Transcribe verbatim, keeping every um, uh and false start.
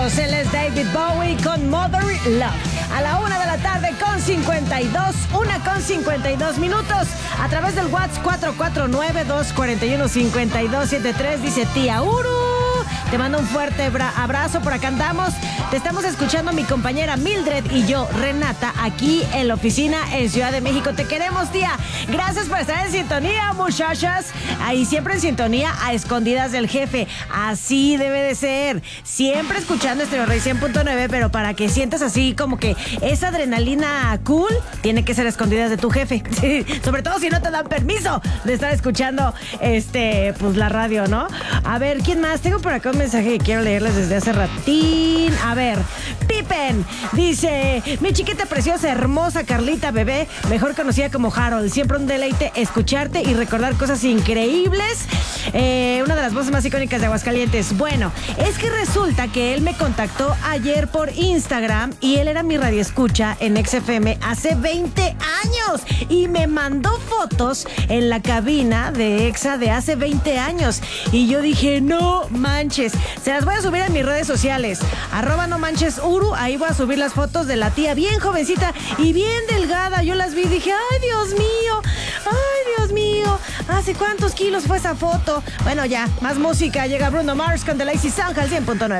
Él es David Bowie con Mother Love. A la una de la tarde con cincuenta y dos, una con cincuenta y dos minutos. A través del WhatsApp cuatro cuatro nueve, dos cuatro uno, cinco dos siete tres dice tía Uru. Te mando un fuerte bra- abrazo, por acá andamos. Te estamos escuchando mi compañera Mildred y yo, Renata, aquí en la oficina en Ciudad de México. Te queremos, tía. Gracias por estar en sintonía, muchachas. Ahí siempre en sintonía, a escondidas del jefe. Así debe de ser. Siempre escuchando Stereo Rey cien punto nueve, pero para que sientas así como que esa adrenalina cool, tiene que ser a escondidas de tu jefe. Sí, sobre todo si no te dan permiso de estar escuchando este, pues la radio, ¿no? A ver, ¿quién más? Tengo por acá un mensaje que quiero leerles desde hace ratín. A ver, Pippen dice: mi chiquita preciosa, hermosa Carlita bebé, mejor conocida como Harold. Siempre un deleite escucharte y recordar cosas increíbles. Eh, una de las voces más icónicas de Aguascalientes. Bueno, es que resulta que él me contactó ayer por Instagram y él era mi radioescucha en X F M hace veinte años y me mandó fotos en la cabina de Exa de hace veinte años. Y yo dije, no manches, se las voy a subir a mis redes sociales, arroba no manches Uru. Ahí voy a subir las fotos de la tía bien jovencita y bien delgada. Yo las vi y dije, ay Dios mío, ay Dios mío, ¿hace cuántos kilos fue esa foto? Bueno, ya, más música. Llega Bruno Mars con The Lazy Song al cien punto nueve.